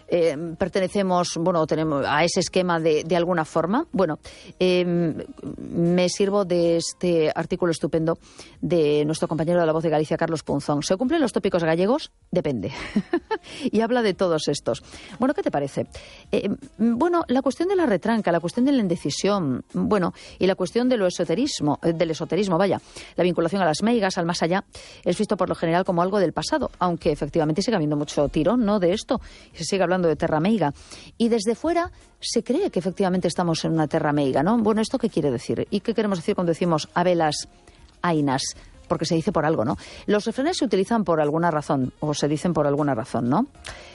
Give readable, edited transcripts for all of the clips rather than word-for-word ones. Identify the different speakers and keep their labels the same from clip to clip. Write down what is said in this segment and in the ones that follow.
Speaker 1: pertenecemos, bueno, tenemos a ese esquema de alguna forma. Bueno, me sirvo de este artículo estupendo de nuestro compañero de La Voz de Galicia, Carlos Punzón. ¿Se cumplen los tópicos gallegos? Depende. Y habla de todos estos. Bueno, ¿qué te parece? Bueno, la cuestión de la retranca, la cuestión de la indecisión, bueno, y la cuestión del esoterismo, vaya, la vinculación a las meigas, al más allá, es visto por lo general como algo del pasado, aunque efectivamente sigue habiendo mucho tirón, ¿no?, de esto, y se sigue hablando de terra meiga. Y desde fuera se cree que efectivamente estamos en una terra meiga, ¿no? Bueno, ¿esto qué quiere decir? ¿Y qué queremos decir cuando decimos habelas ainas? Porque se dice por algo, ¿no? Los refranes se utilizan por alguna razón, o se dicen por alguna razón, ¿no?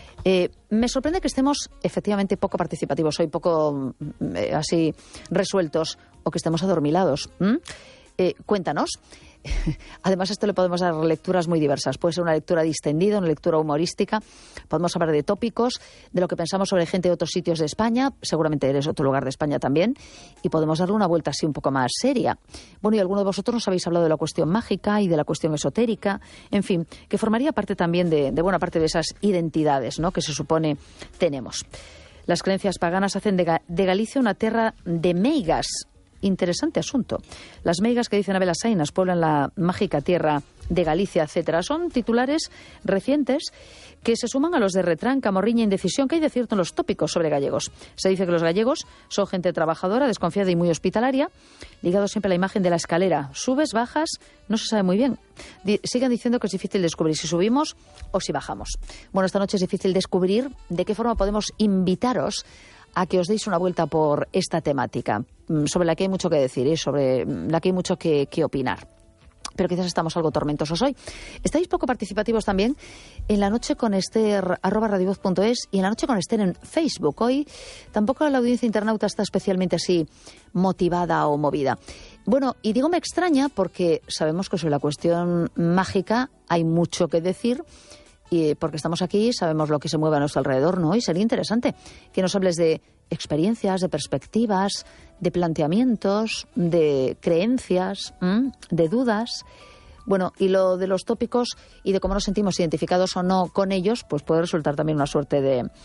Speaker 1: Me sorprende que estemos efectivamente poco participativos hoy, poco así resueltos, o que estemos adormilados. Cuéntanos. Además, esto le podemos dar lecturas muy diversas. Puede ser una lectura distendida, una lectura humorística. Podemos hablar de tópicos, de lo que pensamos sobre gente de otros sitios de España. Seguramente eres otro lugar de España también. Y podemos darle una vuelta así un poco más seria. Bueno, y alguno de vosotros nos habéis hablado de la cuestión mágica y de la cuestión esotérica. En fin, que formaría parte también de buena parte de esas identidades, ¿no?, que se supone tenemos. Las creencias paganas hacen de Galicia una tierra de meigas. Interesante asunto. Las meigas que dicen habelas ainas pueblan la mágica tierra de Galicia, etcétera. Son titulares recientes que se suman a los de retranca, morriña e indecisión que hay de cierto en los tópicos sobre gallegos. Se dice que los gallegos son gente trabajadora, desconfiada y muy hospitalaria, ligados siempre a la imagen de la escalera. Subes, bajas, no se sabe muy bien. Siguen diciendo que es difícil descubrir si subimos o si bajamos. Bueno, esta noche es difícil descubrir de qué forma podemos invitaros a que os deis una vuelta por esta temática, sobre la que hay mucho que decir y sobre la que hay mucho que opinar. Pero quizás estamos algo tormentosos hoy. Estáis poco participativos también en La Noche con Esther, @radiovoz.es, y en La Noche con Esther en Facebook. Hoy tampoco la audiencia internauta está especialmente así motivada o movida. Bueno, y digo me extraña porque sabemos que sobre la cuestión mágica hay mucho que decir, y porque estamos aquí, sabemos lo que se mueve a nuestro alrededor, ¿no? Y sería interesante que nos hables de experiencias, de perspectivas, de planteamientos, de creencias, de dudas. Bueno, y lo de los tópicos y de cómo nos sentimos identificados o no con ellos, pues puede resultar también una suerte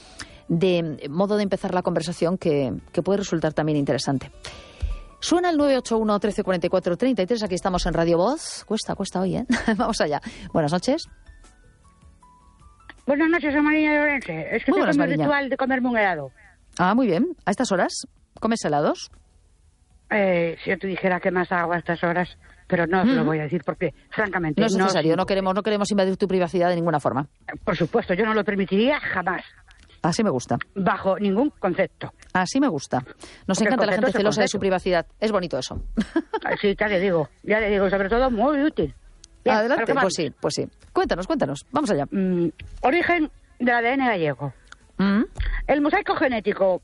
Speaker 1: de modo de empezar la conversación que puede resultar también interesante. Suena el 981 13 44 33, aquí estamos en Radio Voz. Cuesta hoy, ¿eh? Vamos allá. Buenas noches.
Speaker 2: Buenas noches, soy Mariña de Orense. Es que tengo el ritual de comerme un helado.
Speaker 1: Ah, muy bien. ¿A estas horas comes helados?
Speaker 2: Si yo te dijera que más hago a estas horas, pero no os lo voy a decir porque, francamente...
Speaker 1: No es necesario, no queremos invadir tu privacidad de ninguna forma.
Speaker 2: Por supuesto, yo no lo permitiría jamás.
Speaker 1: Así me gusta.
Speaker 2: Bajo ningún concepto.
Speaker 1: Así me gusta. Nos encanta la gente celosa de su privacidad. Es bonito eso.
Speaker 2: Sí, ya le digo, sobre todo muy útil. Bien,
Speaker 1: adelante, pues sí. Cuéntanos. Vamos allá.
Speaker 2: Origen del ADN gallego. El mosaico genético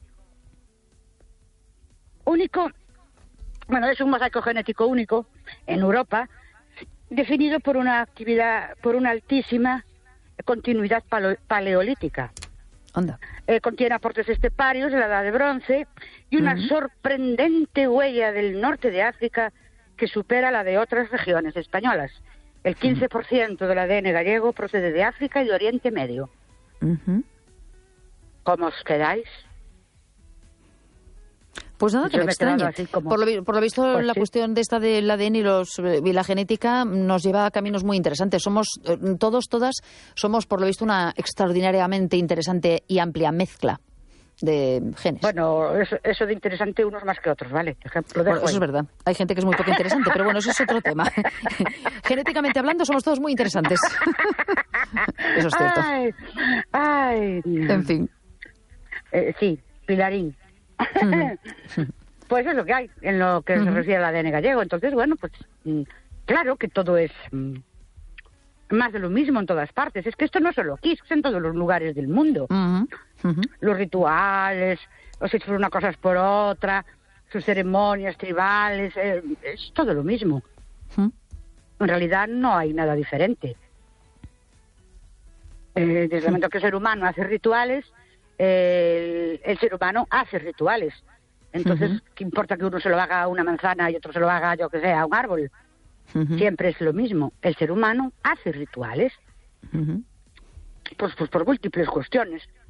Speaker 2: único, es un mosaico genético único en Europa, definido por una altísima continuidad paleolítica.
Speaker 1: Anda.
Speaker 2: Contiene aportes esteparios de la Edad de Bronce y una sorprendente huella del norte de África que supera la de otras regiones españolas. El 15% del ADN gallego procede de África y de Oriente Medio. ¿Cómo os quedáis?
Speaker 1: Pues nada, que me extraña. Por lo visto, pues la cuestión de esta del ADN y la genética nos lleva a caminos muy interesantes. Somos todas somos, por lo visto, una extraordinariamente interesante y amplia mezcla de genes.
Speaker 2: Bueno, eso de interesante unos más que otros, ¿vale? Ejemplo,
Speaker 1: eso es verdad. Hay gente que es muy poco interesante, pero bueno, eso es otro tema. Genéticamente hablando, somos todos muy interesantes. Eso es cierto.
Speaker 2: Ay.
Speaker 1: En fin.
Speaker 2: Sí, Pilarín. Pues es lo que hay en lo que se refiere al ADN gallego. Entonces, bueno, pues claro que todo es más de lo mismo en todas partes. Es que esto no es solo aquí, es en todos los lugares del mundo. Los rituales, o si por una cosa es por otra, sus ceremonias tribales, es todo lo mismo. En realidad no hay nada diferente. Desde el momento que el ser humano hace rituales, el ser humano hace rituales. Entonces, ¿qué importa que uno se lo haga a una manzana y otro se lo haga, yo que sé, a un árbol? Siempre es lo mismo. El ser humano hace rituales. Pues por múltiples cuestiones.